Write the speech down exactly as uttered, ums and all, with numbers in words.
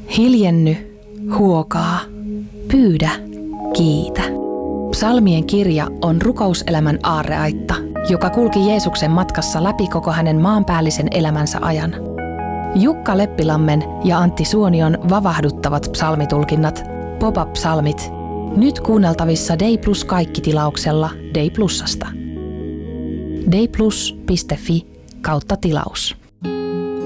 Hiljenny, huokaa, pyydä, kiitä. Psalmien kirja on rukouselämän aarreaitta, joka kulki Jeesuksen matkassa läpi koko hänen maanpäällisen elämänsä ajan. Jukka Leppilammen ja Antti Suonion vavahduttavat psalmitulkinnat, Pop-up-psalmit, nyt kuunneltavissa Dei Plus kaikki-tilauksella Dei Plusasta. deiplus piste fi kautta tilaus.